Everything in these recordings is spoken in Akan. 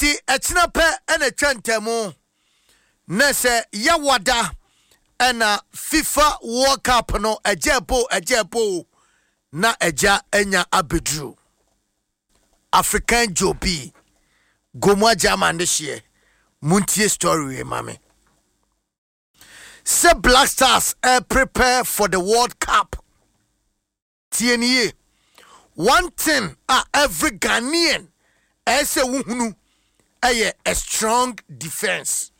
enti echina pe ene twentemu na se yawada ena FIFA World Cup no ejepo na eja enya abedru African Jobi Gomwa German this year Muntie story mame say Black Stars prepare for the World Cup TNA one thing every Ghanaian say wuhunu a strong defense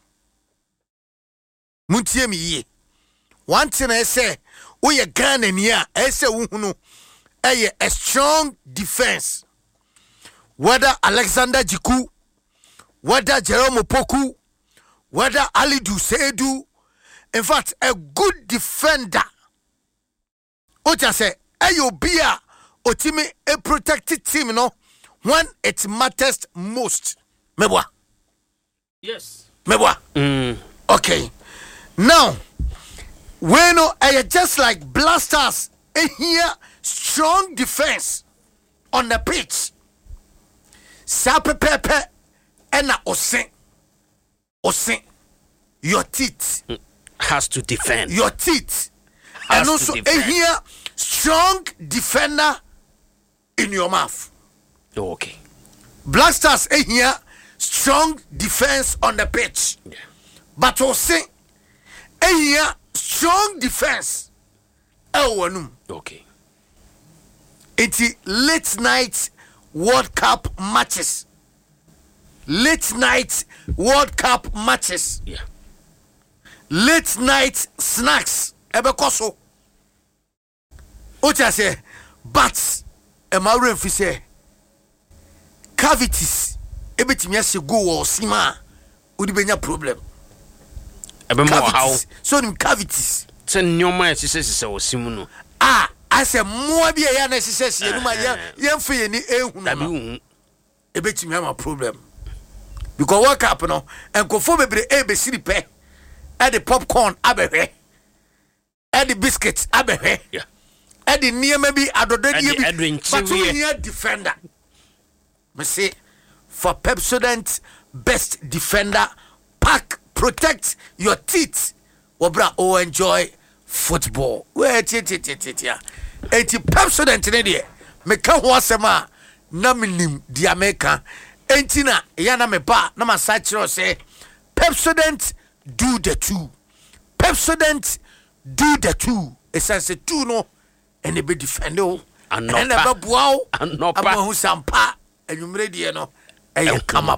Muntie me ye one thing I say we a Ghanaian say wuhunu a strong defense whether Alexander Jiku whether Jerome Opoku whether Ali Dusedu in fact a good defender ocha say ayobia otimi a protected team no when it matters most mebwa yes mebwa okay now when just like Blasters here strong defense on the pitch sapepepe ena osin your teeth has to defend your teeth and also here strong defender in your mouth. Okay. Black Stars here strong defense on the pitch. Yeah. But osin here strong defense. Okay. It's late night World Cup matches. Late night World Cup matches. Yeah. Late night snacks. Ebekoso. Ocha say, but Emmanuel fi say cavities. Ebetimi ase go or sima. Udi benya problem. How? So nim cavities. Say nyoma sise osimu no. I say more be ya na sise ye no ma ye mfe ye ni ehunu no. Ebetimi ama problem. Because World Cup no enkofo bebre be siripe e the popcorn abehwe e the biscuits abehwe yeah e the niema bi adododie bi but we here defender me say for Pepsodent best defender pack protect your teeth wobra enjoy football where titia enti Pepsodent ne de me ka ho asema na minim di America entina yana me ba na masachiro say Pepsodent do the two. Pepsodent do the two. Essence two no and they be defendo and never bow and no who sampa and you ready no and you come up.